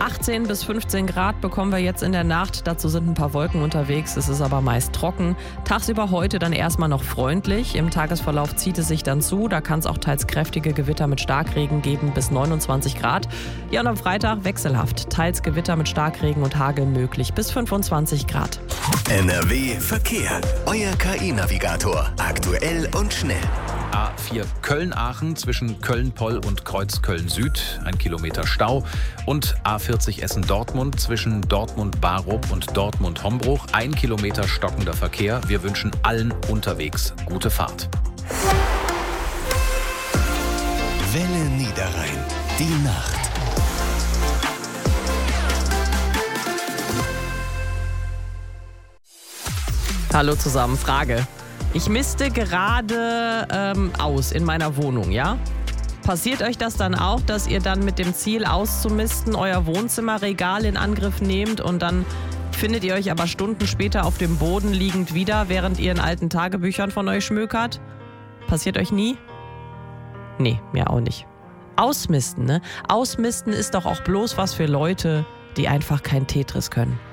18 bis 15 Grad bekommen wir jetzt in der Nacht. Dazu sind ein paar Wolken unterwegs. Es ist aber meist trocken. Tagsüber heute dann erstmal noch freundlich. Im Tagesverlauf zieht es sich dann zu. Da kann es auch teils kräftige Gewitter mit Starkregen geben bis 29 Grad. Ja, und am Freitag wechselhaft. Teils Gewitter mit Starkregen und Hagel möglich bis 25 Grad. NRW Verkehr. Euer KI-Navigator. Aktuell und schnell. A4 Köln-Aachen zwischen Köln-Poll und Kreuz Köln-Süd, 1 Kilometer Stau. Und A40 Essen-Dortmund zwischen Dortmund-Barup und Dortmund-Hombruch, 1 Kilometer stockender Verkehr. Wir wünschen allen unterwegs gute Fahrt. Welle Niederrhein. Die Nacht. Hallo zusammen, Frage. Ich misste gerade aus in meiner Wohnung, ja? Passiert euch das dann auch, dass ihr dann mit dem Ziel auszumisten euer Wohnzimmerregal in Angriff nehmt und dann findet ihr euch aber Stunden später auf dem Boden liegend wieder, während ihr in alten Tagebüchern von euch schmökert? Passiert euch nie? Nee, mir auch nicht. Ausmisten, ne? Ausmisten ist doch auch bloß was für Leute, die einfach kein Tetris können.